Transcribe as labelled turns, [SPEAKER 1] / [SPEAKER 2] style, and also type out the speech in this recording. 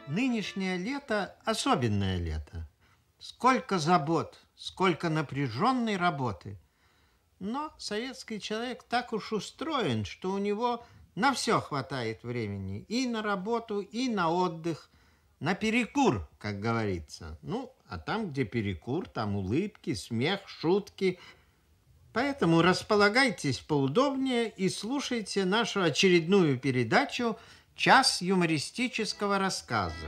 [SPEAKER 1] Нынешнее лето – особенное лето. Сколько забот, сколько напряженной работы. Но советский человек так уж устроен, что у него на все хватает времени. И на работу, и на отдых, на перекур, как говорится. Ну, а там, где перекур, там улыбки, смех, шутки. Поэтому располагайтесь поудобнее и слушайте нашу очередную передачу «Час юмористического рассказа».